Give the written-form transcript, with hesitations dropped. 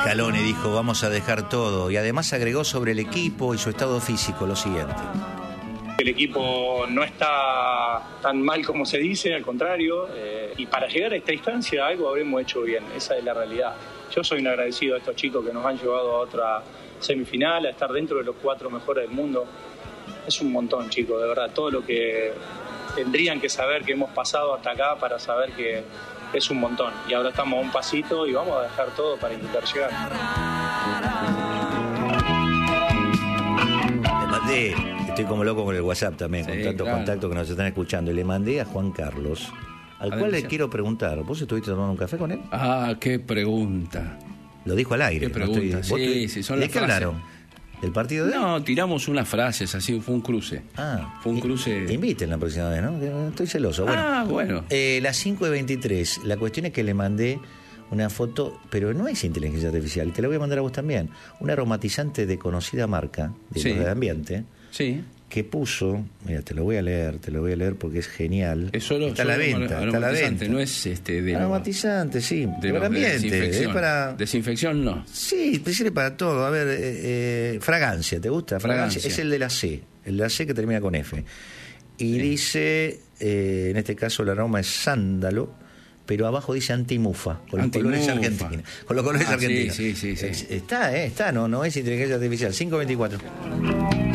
Scaloni dijo, vamos a dejar todo, y además agregó sobre el equipo y su estado físico lo siguiente. El equipo no está tan mal como se dice, al contrario, y para llegar a esta instancia algo habremos hecho bien, esa es la realidad. Yo soy un agradecido a estos chicos que nos han llevado a otra semifinal, a estar dentro de los 4 mejores del mundo. Es un montón, chicos, de verdad, todo lo que tendrían que saber que hemos pasado hasta acá para saber que es un montón. Y ahora estamos a un pasito y vamos a dejar todo para intentar llegar. Le mandé, estoy como loco con el WhatsApp también, con tantos contactos que nos están escuchando, y le mandé a Juan Carlos, al cual le quiero preguntar, ¿vos estuviste tomando un café con él? Ah, qué pregunta. Lo dijo al aire. Qué pregunta, sí, son las ¿de qué hablaron? ¿Del partido de hoy? No, tiramos unas frases, así, fue un cruce. Fue un cruce. Inviten la próxima vez, ¿no? Estoy celoso. Bueno. Las 5:23. La cuestión es que le mandé una foto, pero no es inteligencia artificial, te la voy a mandar a vos también. Un aromatizante de conocida marca, de los de ambiente, que puso, mira, te lo voy a leer porque es genial. Es solo, está a la venta, no es de aromatizante, sí, de para ambiente, es para desinfección, no. Sí, sirve para todo. A ver, fragancia, ¿te gusta? Fragancia. Es el de la C, el de la C que termina con F. Y dice, en este caso el aroma es sándalo, pero abajo dice antimufa, con los colores argentinos. Con los colores argentinos. Sí. Está, no es inteligencia artificial. 5:24.